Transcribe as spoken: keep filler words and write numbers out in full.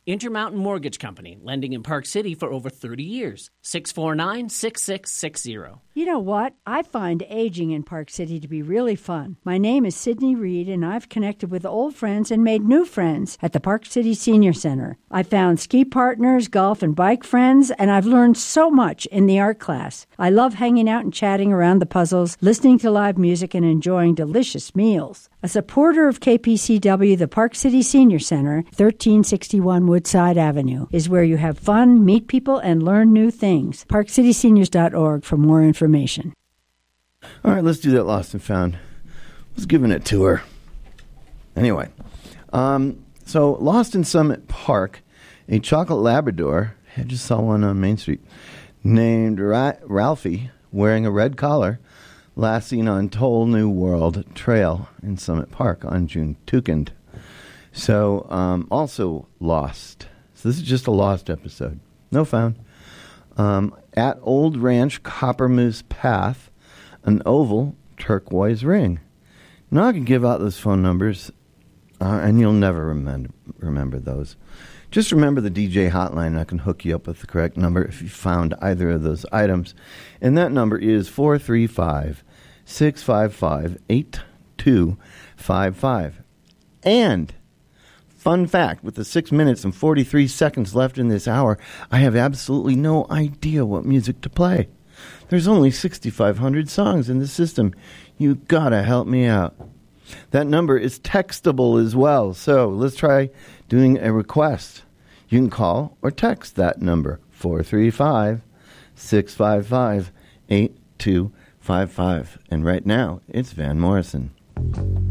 Intermountain Mortgage Company, lending in Park City for over thirty years. six four nine, six six six zero. You know what? I find aging in Park City to be really fun. My name is Sydney Reed, and I've connected with old friends and made new friends at the Park City Senior Center. I found ski partners, golf and bike friends, and I've learned so much in the art class. I love hanging out and chatting around the puzzles, listening to live music, and enjoying delicious meals. A supporter of K P C W, the Park City Senior Center, thirteen sixty-one Woodside Avenue, is where you have fun, meet people, and learn new things. park city seniors dot org for more information. All right, let's do that Lost and Found. Let's give it a tour. Anyway, um, so Lost in Summit Park, a chocolate Labrador, I just saw one on Main Street, named Ra- Ralphie, wearing a red collar, last seen on Toll New World Trail in Summit Park on June second. So, um, also lost. So this is just a lost episode. No found. Um, at Old Ranch Copper Moose Path, an oval turquoise ring. Now I can give out those phone numbers, uh, and you'll never remember remember those. Just remember the D J hotline. I can hook you up with the correct number if you found either of those items. And that number is four three five, six five five, eight two five five. And, fun fact, with the six minutes and forty-three seconds left in this hour, I have absolutely no idea what music to play. There's only sixty-five hundred songs in the system. You gotta help me out. That number is textable as well, so let's try doing a request. You can call or text that number, four three five, six five five, eight two five five. And right now, it's Van Morrison.